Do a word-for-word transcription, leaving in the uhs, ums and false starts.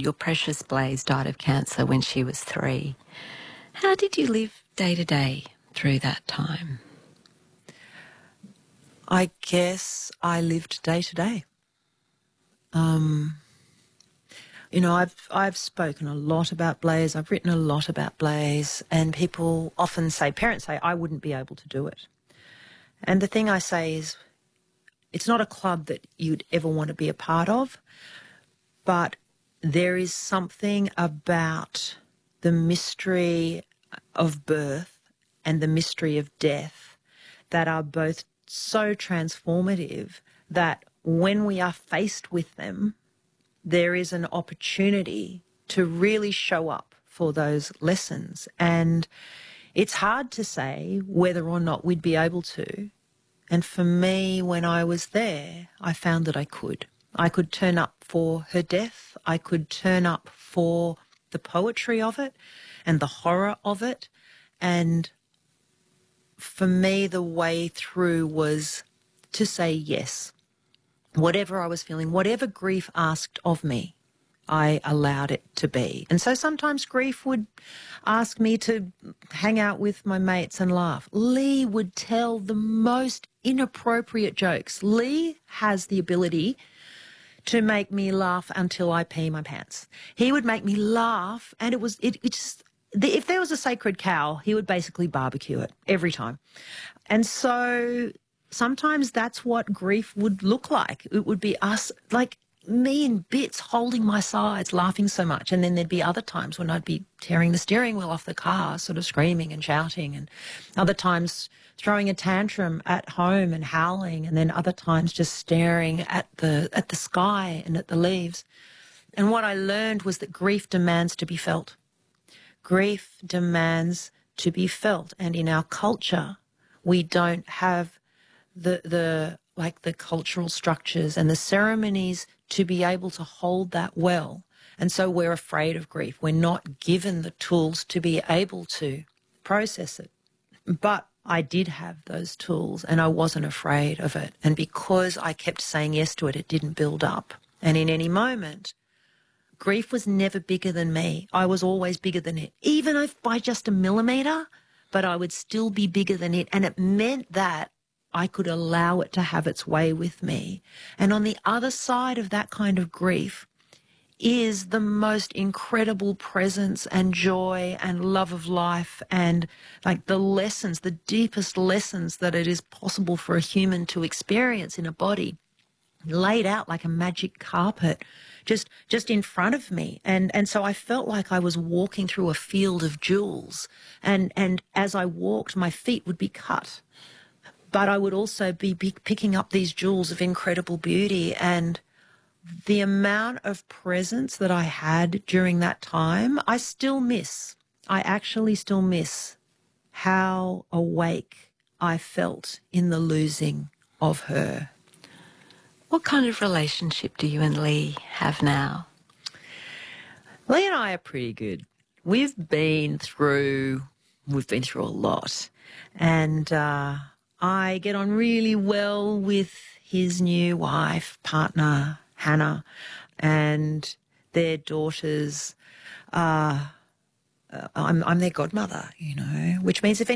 your precious Blaze died of cancer when she was three. How did you live day to day through that time? I guess I lived day to day. Um, you know, I've I've spoken a lot about Blaze. I've written a lot about Blaze, and people often say, parents say, I wouldn't be able to do it. And the thing I say is, it's not a club that you'd ever want to be a part of, but there is something about the mystery of birth and the mystery of death that are both so transformative that when we are faced with them, there is an opportunity to really show up for those lessons. And it's hard to say whether or not we'd be able to. And for me, when I was there, I found that I could. I could turn up for her death. I could turn up for the poetry of it and the horror of it. And for me, the way through was to say yes. Whatever I was feeling, whatever grief asked of me, I allowed it to be. And so sometimes grief would ask me to hang out with my mates and laugh. Lee would tell the most inappropriate jokes. Lee has the ability to make me laugh until I pee my pants. He would make me laugh, and it was, it, it just, the, if there was a sacred cow, he would basically barbecue it every time. And so sometimes that's what grief would look like. It would be us, like me in bits, holding my sides, laughing so much. And then there'd be other times when I'd be tearing the steering wheel off the car, sort of screaming and shouting, and other times throwing a tantrum at home and howling, and then other times just staring at the at the sky and at the leaves. And what I learned was that grief demands to be felt. Grief demands to be felt. And in our culture, we don't have the the like the cultural structures and the ceremonies to be able to hold that well. And so we're afraid of grief. We're not given the tools to be able to process it. But I did have those tools, and I wasn't afraid of it. And because I kept saying yes to it, it didn't build up. And in any moment, grief was never bigger than me. I was always bigger than it, even if by just a millimetre, but I would still be bigger than it. And it meant that I could allow it to have its way with me. And on the other side of that kind of grief is the most incredible presence and joy and love of life, and like the lessons, the deepest lessons that it is possible for a human to experience in a body, laid out like a magic carpet just just in front of me. And and so I felt like I was walking through a field of jewels, and and as I walked, my feet would be cut, but I would also be, be picking up these jewels of incredible beauty. And the amount of presence that I had during that time, I still miss. I actually still miss how awake I felt in the losing of her. What kind of relationship do you and Lee have now? Lee and I are pretty good. We've been through, we've been through a lot. And uh, I get on really well with his new wife, partner, Hannah, and their daughters. Uh, I'm, I'm their godmother, you know, which means if any